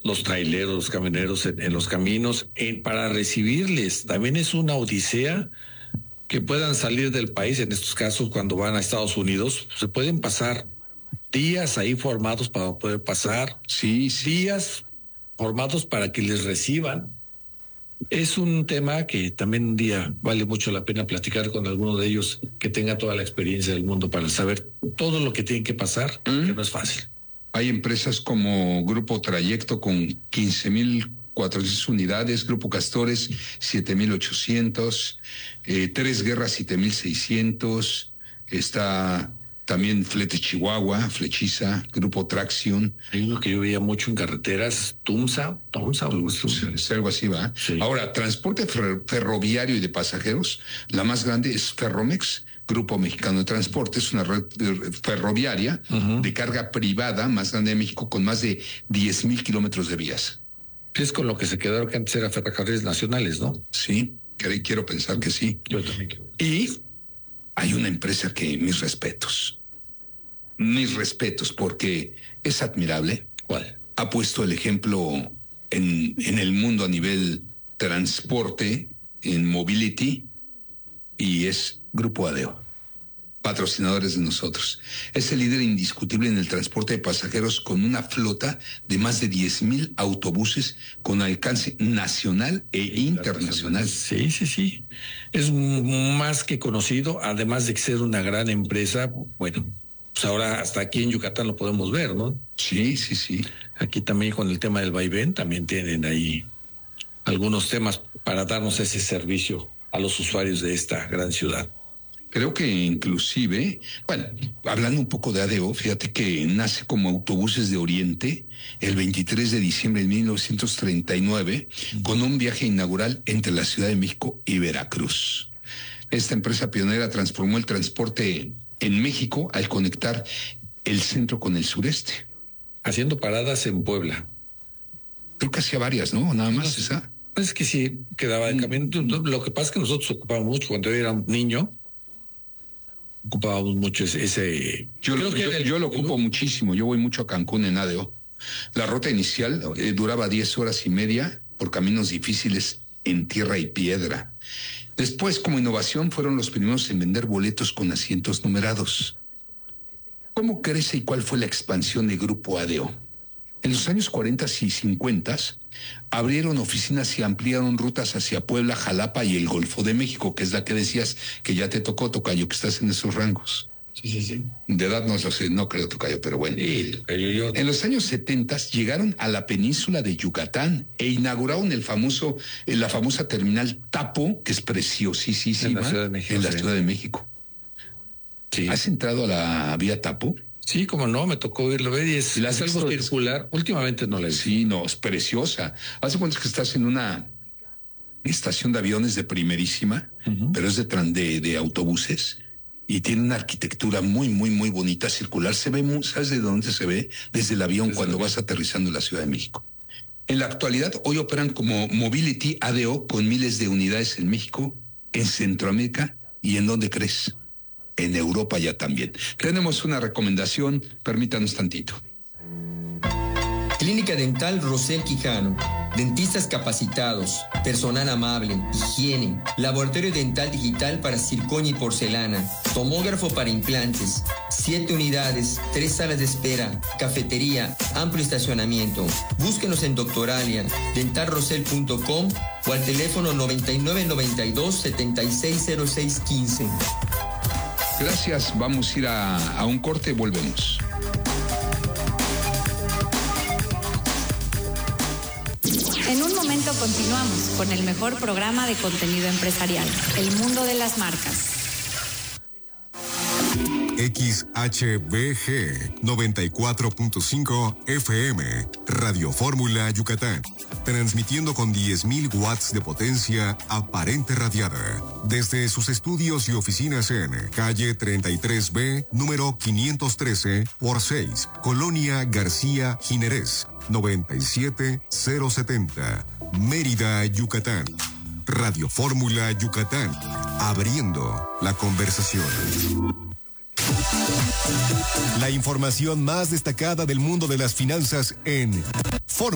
los traileros, los camioneros en los caminos, para recibirles. También es una odisea que puedan salir del país, en estos casos cuando van a Estados Unidos, se pueden pasar días ahí formados para poder pasar, días formados para que les reciban. Es un tema que también un día vale mucho la pena platicar con alguno de ellos que tenga toda la experiencia del mundo para saber todo lo que tienen que pasar, que no es fácil. Hay empresas como Grupo Trayecto con 15,400 unidades, Grupo Castores 7,800, Tres Guerras 7,600, está también Flete Chihuahua, Flechiza, Grupo Tracción. Hay uno que yo veía mucho en carreteras, Tumsa, es algo así, ¿va? Sí. Ahora, transporte ferroviario y de pasajeros, la más grande es Ferromex, Grupo Mexicano de Transporte, es una red ferroviaria de carga privada más grande de México con más de 10,000 kilómetros de vías. Es con lo que se quedaron, que antes era Ferrocarriles Nacionales, ¿no? Sí, quiero pensar que sí. Yo también quiero. Y hay una empresa que mis respetos, porque es admirable. ¿Cuál? Ha puesto el ejemplo en el mundo a nivel transporte, en mobility, y es Grupo ADEO, patrocinadores de nosotros. Es el líder indiscutible en el transporte de pasajeros con una flota de más de 10,000 autobuses con alcance nacional e internacional. Sí. Es más que conocido, además de ser una gran empresa. Bueno, pues ahora hasta aquí en Yucatán lo podemos ver, ¿no? Sí. Aquí también con el tema del vaivén también tienen ahí algunos temas para darnos ese servicio a los usuarios de esta gran ciudad. Creo que inclusive, bueno, hablando un poco de ADEO, fíjate que nace como Autobuses de Oriente el 23 de diciembre de 1939 con un viaje inaugural entre la Ciudad de México y Veracruz. Esta empresa pionera transformó el transporte en México al conectar el centro con el sureste. Haciendo paradas en Puebla. Creo que hacía varias, ¿no? Nada más esa. Es que sí, quedaba el camino. Lo que pasa es que nosotros ocupábamos mucho cuando yo era un niño. Ocupábamos mucho ese. Yo lo ocupo muchísimo. Yo voy mucho a Cancún en ADEO. La ruta inicial duraba 10 horas y media por caminos difíciles en tierra y piedra. Después, como innovación, fueron los primeros en vender boletos con asientos numerados. ¿Cómo crece y cuál fue la expansión de Grupo ADEO? En los años 40 y 50 abrieron oficinas y ampliaron rutas hacia Puebla, Jalapa y el Golfo de México, que es la que decías que ya te tocó, tocayo, que estás en esos rangos. Sí. De edad no lo sé, no creo, tocayo, pero bueno. Sí, tocayo, En los años 70 llegaron a la península de Yucatán e inauguraron la famosa terminal Tapo, que es preciosísima, en la Ciudad de México. Sí. ¿Has entrado a la vía Tapo? Sí, como no, me tocó irlo ver y es algo circular. Últimamente no la he visto. Sí, no, es preciosa. Hace cuenta que estás en una estación de aviones de primerísima, pero es de autobuses y tiene una arquitectura muy, muy, muy bonita, circular. Se ve, ¿sabes de dónde se ve? Desde el avión cuando vas aterrizando en la Ciudad de México. En la actualidad, hoy operan como Mobility ADEO con miles de unidades en México, en Centroamérica y ¿en dónde crees? En Europa ya también. Tenemos una recomendación, permítanos tantito. Clínica Dental Rosel Quijano. Dentistas capacitados, personal amable, higiene, laboratorio dental digital para circonia y porcelana, tomógrafo para implantes, 7 unidades, 3 salas de espera, cafetería, amplio estacionamiento. Búsquenos en Doctoralia, dentalrosel.com o al teléfono 9992-760615. Gracias, vamos a ir a un corte, volvemos. En un momento continuamos con el mejor programa de contenido empresarial, El Mundo de las Marcas. XHBG 94.5 FM, Radio Fórmula Yucatán, transmitiendo con 10,000 watts de potencia aparente radiada, desde sus estudios y oficinas en calle 33B, número 513 por 6, Colonia García Jiménez, 97070, Mérida, Yucatán. Radio Fórmula Yucatán, abriendo la conversación. La información más destacada del mundo de las finanzas en Fórmula